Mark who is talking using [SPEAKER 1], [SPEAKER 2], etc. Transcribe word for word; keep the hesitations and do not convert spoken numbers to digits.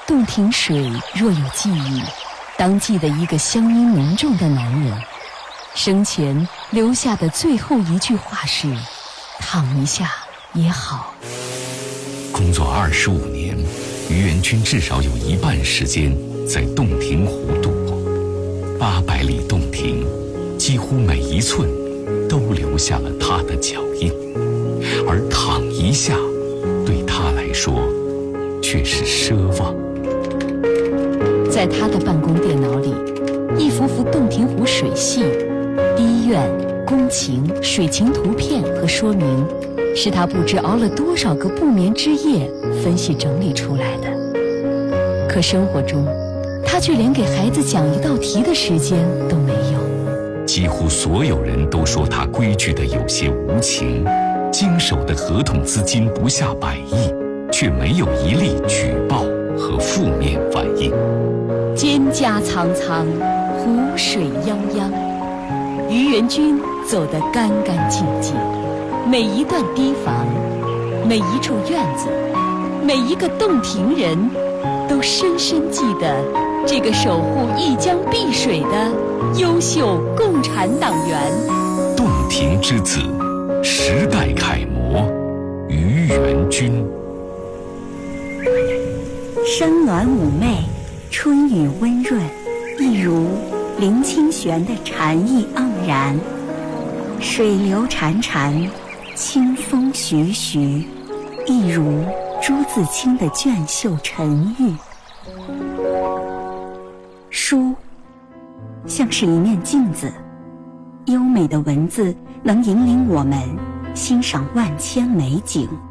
[SPEAKER 1] 洞庭水若有记忆，当记得一个乡音浓重的男人，生前留下的最后一句话是：躺一下也好。
[SPEAKER 2] 工作二十五年，于元军至少有一半时间在洞庭湖度过。八百里洞庭，几乎每一寸都留下了他的脚印，而躺一下对他来说却是奢望。
[SPEAKER 1] 在他的办公电脑里，一幅幅洞庭湖水系、堤院、工情、水情图片和说明，是他不知熬了多少个不眠之夜分析整理出来的。可生活中，他却连给孩子讲一道题的时间都没有。
[SPEAKER 2] 几乎所有人都说他规矩的有些无情，经手的合同资金不下百亿，却没有一例举报和负面反应。
[SPEAKER 1] 蒹葭苍苍，湖水泱泱，于元军走得干干净净，每一段堤防，每一处院子，每一个洞庭人，都深深记得这个守护一江碧水的优秀共产党员。
[SPEAKER 2] 洞庭之子，时代楷模，于元军。
[SPEAKER 3] 生暖妩媚，春雨温润，一如林清玄的禅意盎然。水流潺潺，清风徐徐，一如朱自清的隽秀沉郁。书像是一面镜子，优美的文字能引领我们欣赏万千美景。